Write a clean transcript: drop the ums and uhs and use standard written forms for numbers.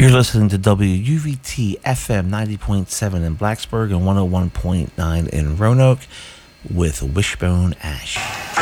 You're listening to WUVT FM 90.7 in Blacksburg and 101.9 in Roanoke with Wishbone Ash.